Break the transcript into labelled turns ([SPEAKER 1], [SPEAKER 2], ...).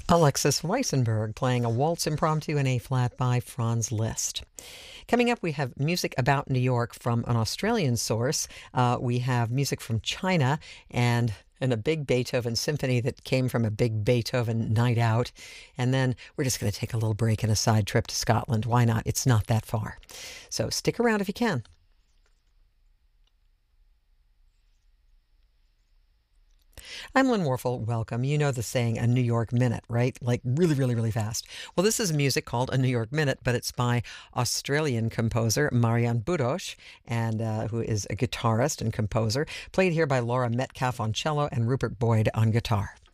[SPEAKER 1] Alexis Weissenberg playing a waltz impromptu in A flat by Franz Liszt. Coming up, we have music about New York from an Australian source. We have music from China and a big Beethoven symphony that came from a big Beethoven night out. And then we're just going to take a little break and a side trip to Scotland. Why not? It's not that far. So stick around if you can. I'm Lynn Warfel. Welcome. You know the saying, a New York minute, right? Like really, really, really fast. Well, this is music called A New York Minute, but it's by Australian composer Marianne Budosh, and who is a guitarist and composer, played here by Laura Metcalf on cello and Rupert Boyd on guitar.